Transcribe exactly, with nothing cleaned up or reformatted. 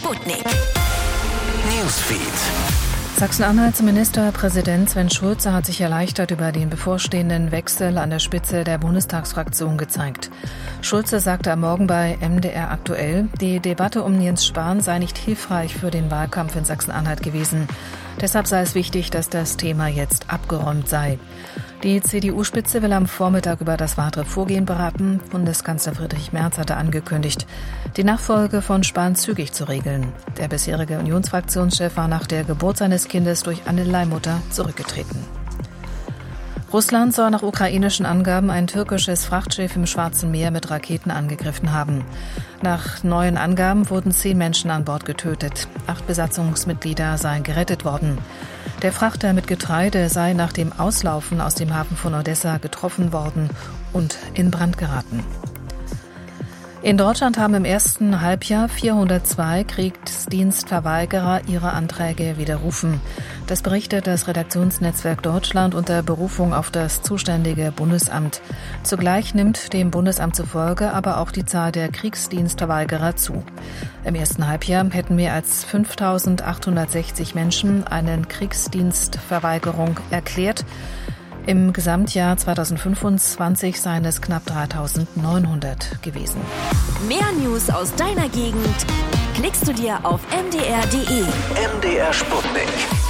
Sputnik Newsfeed. Sachsen-Anhalts Ministerpräsident Sven Schulze hat sich erleichtert über den bevorstehenden Wechsel an der Spitze der Bundestagsfraktion gezeigt. Schulze sagte am Morgen bei M D R aktuell, die Debatte um Jens Spahn sei nicht hilfreich für den Wahlkampf in Sachsen-Anhalt gewesen. Deshalb sei es wichtig, dass das Thema jetzt abgeräumt sei. Die C D U-Spitze will am Vormittag über das weitere Vorgehen beraten. Bundeskanzler Friedrich Merz hatte angekündigt, die Nachfolge von Spahn zügig zu regeln. Der bisherige Unionsfraktionschef war nach der Geburt seines Kindes durch eine Leihmutter zurückgetreten. Russland soll nach ukrainischen Angaben ein türkisches Frachtschiff im Schwarzen Meer mit Raketen angegriffen haben. Nach neuen Angaben wurden zehn Menschen an Bord getötet. Acht Besatzungsmitglieder seien gerettet worden. Der Frachter mit Getreide sei nach dem Auslaufen aus dem Hafen von Odessa getroffen worden und in Brand geraten. In Deutschland haben im ersten Halbjahr vierhundertzwei Kriegsdienstverweigerer ihre Anträge widerrufen. Das berichtet das Redaktionsnetzwerk Deutschland unter Berufung auf das zuständige Bundesamt. Zugleich nimmt dem Bundesamt zufolge aber auch die Zahl der Kriegsdienstverweigerer zu. Im ersten Halbjahr hätten mehr als fünftausendachthundertsechzig Menschen eine Kriegsdienstverweigerung erklärt. Im Gesamtjahr zweitausendfünfundzwanzig seien es knapp dreitausendneunhundert gewesen. Mehr News aus deiner Gegend klickst du dir auf m d r punkt d e. M D R Sputnik.